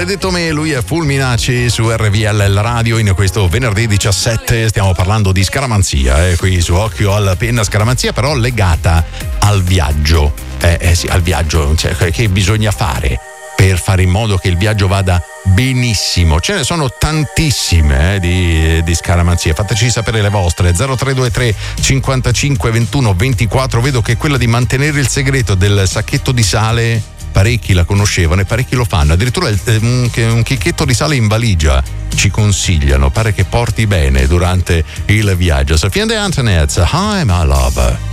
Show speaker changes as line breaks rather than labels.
Benedetto Me, lui è Fulminaci su RVL Radio. In questo venerdì 17 stiamo parlando di scaramanzia, qui su Occhio alla Penna. Scaramanzia però legata al viaggio, sì, al viaggio, cioè, che bisogna fare per fare in modo che il viaggio vada benissimo. Ce ne sono tantissime di scaramanzie. Fateci sapere le vostre. 0323 55 21 24. Vedo che quella di mantenere il segreto del sacchetto di sale parecchi la conoscevano e parecchi lo fanno. Addirittura un chicchetto di sale in valigia ci consigliano. Pare che porti bene durante il viaggio. Sofia and the Antonettes, Hi my love.